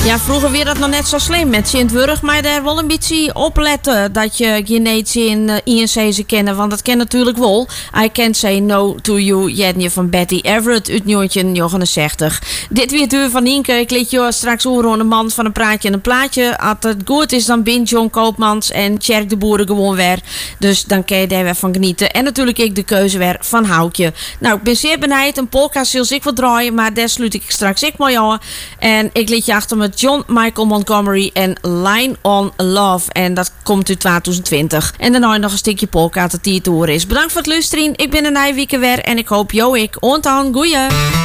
Ja, vroeger weer dat nog net zo slim met Sint-Wurg, maar daar wel een beetje opletten dat je geen eens in INC kennen, want dat ken natuurlijk wel. I Can't Say No To You, Jenny van Betty Everett uit 1969. Dit weer duur van Inke. Ik liet je straks horen een man van een praatje en een plaatje. Als het goed is, dan bindt John Koopmans en Tjerk de Boeren gewoon weer. Dus dan kun je daar weer van genieten. En natuurlijk ik de keuze weer van Houtje. Nou, ik ben zeer benijd. Een polka zult ik wel draaien, maar daar sluit ik straks ik mooi aan. En ik liet je achter met John Michael Montgomery en Line on Love. En dat komt uit 2020. En daarna nog een stukje polka dat die te horen is. Bedankt voor het luisteren. Ik ben een Nijwieke weer en ik hoop jou ik. Ontaan, goeie.